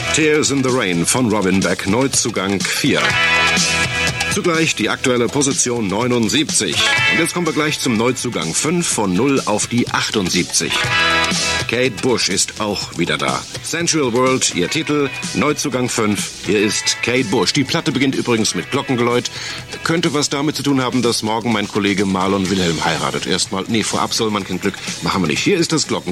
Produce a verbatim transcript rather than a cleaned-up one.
Tears in the Rain von Robin Beck, Neuzugang vier. Zugleich die aktuelle Position neunundsiebzig. Und jetzt kommen wir gleich zum Neuzugang fünf, von null auf die achtundsiebzig. Kate Bush ist auch wieder da. Sensual World, ihr Titel, Neuzugang fünf. Hier ist Kate Bush. Die Platte beginnt übrigens mit Glockengeläut. Könnte was damit zu tun haben, dass morgen mein Kollege Marlon Wilhelm heiratet. Erstmal, nee, vorab soll man kein Glück, machen wir nicht. Hier ist das Glocken.